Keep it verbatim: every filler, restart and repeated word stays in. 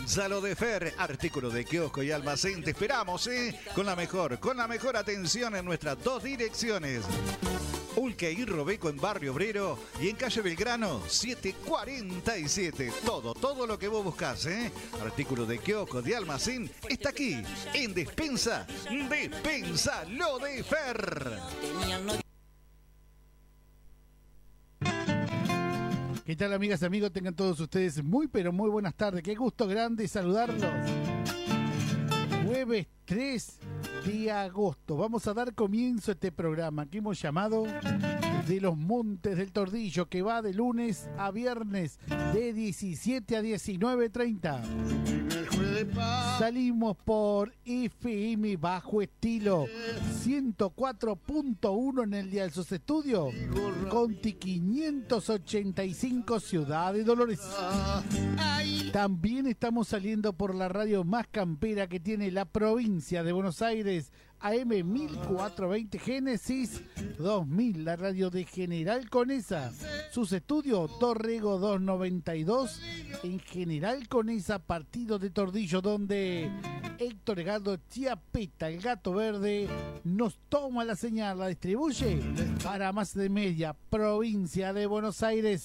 Despensa Lo de Fer, artículo de kiosco y almacén. Te esperamos, ¿eh? Con la mejor, con la mejor atención en nuestras dos direcciones. Ulque y Robeco en Barrio Obrero y en Calle Belgrano setecientos cuarenta y siete. Todo, todo lo que vos buscás, ¿eh? Artículo de kiosco, de almacén, está aquí, en Despensa, Despensa Lo de Fer. ¿Qué tal, amigas y amigos? Tengan todos ustedes muy, pero muy buenas tardes. Qué gusto grande saludarlos. Jueves tres de agosto. Vamos a dar comienzo a este programa que hemos llamado De los Montes del Tordillo, que va de lunes a viernes de diecisiete a diecinueve treinta. Salimos por F M Bajo Estilo ciento cuatro punto uno en el Dial Sos Estudio, Conti quinientos ochenta y cinco, Ciudad de Dolores. También estamos saliendo por la radio más campera que tiene la provincia de Buenos Aires, A M mil cuatrocientos veinte Génesis dos mil, la radio de General Conesa. Sus estudios Dorrego doscientos noventa y dos en General Conesa, partido de Tordillo, donde Héctor Edgardo Chiapeta, el Gato Verde, nos toma la señal, la distribuye para más de media provincia de Buenos Aires.